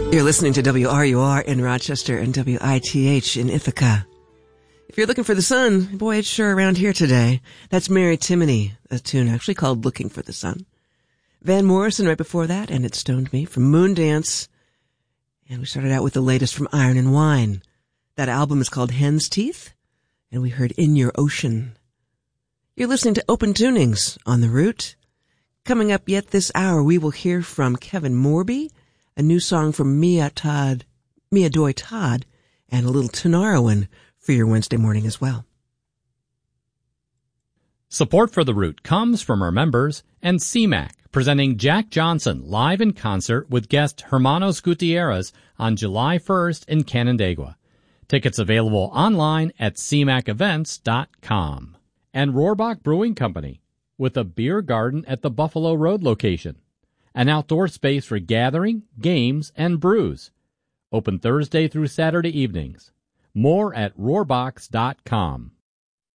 You're listening to WRUR in Rochester and WITH in Ithaca. If you're looking for the sun, boy, it's sure around here today. That's Mary Timony, a tune actually called Looking for the Sun. Van Morrison right before that, and It Stoned Me from Moondance. And we started out with the latest from Iron and Wine. That album is called Hen's Teeth, and we heard In Your Ocean. You're listening to Open Tunings on The Root. Coming up yet this hour, we will hear from Kevin Morby, a new song from Mia Doi Todd, and a little Tanarowan for your Wednesday morning as well. Support for The Root comes from our members and CMAC, presenting Jack Johnson live in concert with guest Hermanos Gutierrez on July 1st in Canandaigua. Tickets available online at cmacevents.com. And Rohrbach Brewing Company, with a beer garden at the Buffalo Road location. An outdoor space for gathering, games, and brews. Open Thursday through Saturday evenings. More at rohrbachs.com.